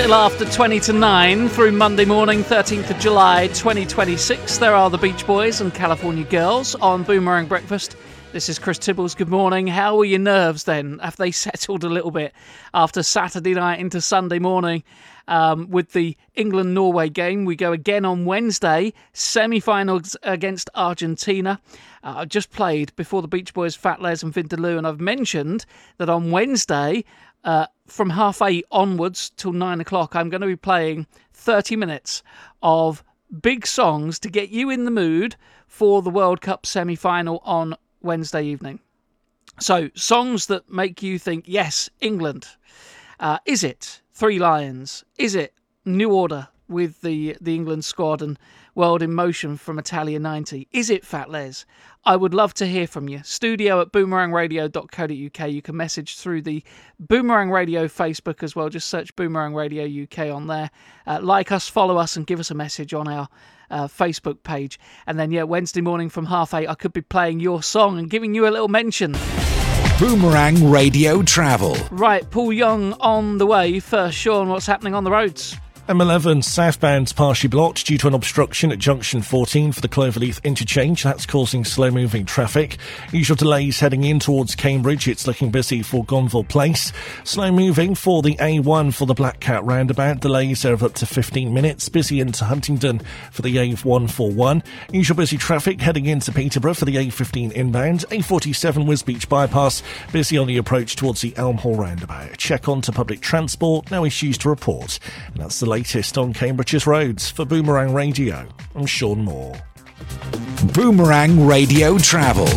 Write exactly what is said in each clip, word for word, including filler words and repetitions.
little after twenty to nine through Monday morning, thirteenth of July twenty twenty-six. There are the Beach Boys and California Girls on Boomerang Breakfast. This is Chris Tibbles. Good morning. How are your nerves then? Have they settled a little bit after Saturday night into Sunday morning? Um, with the England-Norway game, we go again on Wednesday, semi-finals against Argentina. Uh, I just played before the Beach Boys, Fat Les and Vindaloo, and I've mentioned that on Wednesday, uh, from half eight onwards till nine o'clock, I'm going to be playing thirty minutes of big songs to get you in the mood for the World Cup semi-final on Wednesday evening. So, songs that make you think, yes, England. Uh, is it Three Lions? Is it New Order with the, the England squad and World in Motion from Italia ninety? Is it Fat Les? I would love to hear from you. Studio at boomerang radio dot co dot uk. You can message through the Boomerang Radio Facebook as well. Just search Boomerang Radio U K on there. Uh, like us, follow us, and give us a message on our uh, Facebook page. And then, yeah, Wednesday morning from half eight, I could be playing your song and giving you a little mention. Boomerang Radio Travel. Right, Paul Young on the way. First, Sean, what's happening on the roads? M eleven southbound partially blocked due to an obstruction at junction fourteen for the Cloverleaf interchange. That's causing slow-moving traffic. Usual delays heading in towards Cambridge. It's looking busy for Gonville Place. Slow-moving for the A one for the Black Cat roundabout. Delays are of up to fifteen minutes. Busy into Huntingdon for the A one forty-one. Usual busy traffic heading into Peterborough for the A fifteen inbound. A forty-seven Wisbeach bypass. Busy on the approach towards the Elm Hall roundabout. Check on to public transport. No issues to report. And that's the latest on Cambridge's roads. For Boomerang Radio, I'm Sean Moore. Boomerang Radio Travel.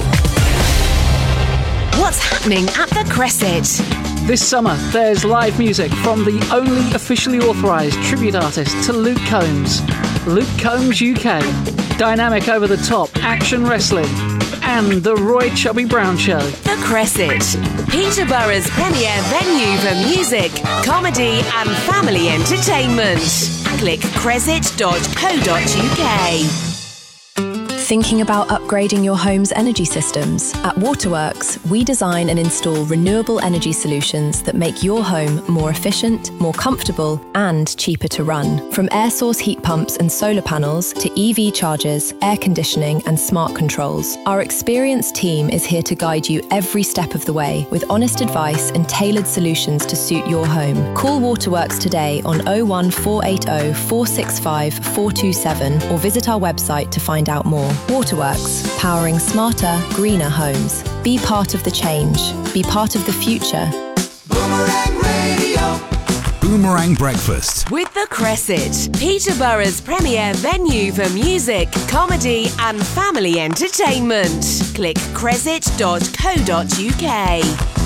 What's happening at the Crescent? This summer, there's live music from the only officially authorised tribute artist to Luke Combs, Luke Combs U K. Dynamic over-the-top action wrestling and the Roy Chubby Brown Show. The Crescent, Peterborough's premier venue for music, comedy and family entertainment. Click crescent dot co dot uk. Thinking about upgrading your home's energy systems? At Waterworks, we design and install renewable energy solutions that make your home more efficient, more comfortable, and cheaper to run. From air source heat pumps and solar panels to E V chargers, air conditioning, and smart controls, our experienced team is here to guide you every step of the way with honest advice and tailored solutions to suit your home. Call Waterworks today on oh one four eight oh, four six five, four two seven or visit our website to find out more. Waterworks, powering smarter, greener homes. Be part of the change. Be part of the future. Boomerang Radio. Boomerang Breakfast. With the Crescent, Peterborough's premier venue for music, comedy and family entertainment. Click crescent dot co dot uk.